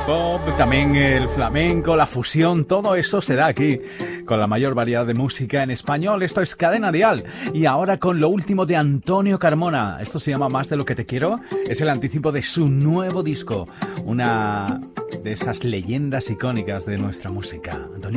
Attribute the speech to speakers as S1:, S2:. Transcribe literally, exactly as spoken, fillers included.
S1: pop, también el flamenco, la fusión, todo eso se da aquí, con la mayor variedad de música en español. Esto es Cadena Dial. Y ahora con lo último de Antonio Carmona. Esto se llama Más de lo que te quiero. Es el anticipo de su nuevo disco. Una de esas leyendas icónicas de nuestra música. Antonio